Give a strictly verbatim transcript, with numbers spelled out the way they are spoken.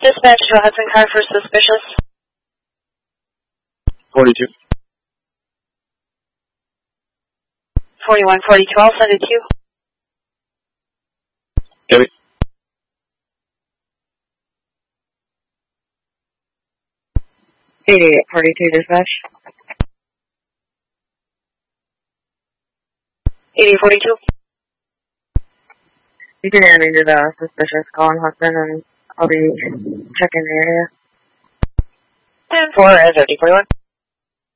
Dispatch to Hudson Car for suspicious. forty-two. forty-one forty-two, I'll send it to you. Copy. eighty-eight forty-two dispatch. eighty-eight forty-two. You can add me to the suspicious call in Hudson and I'll be checking the area. ten four as fifty forty-one.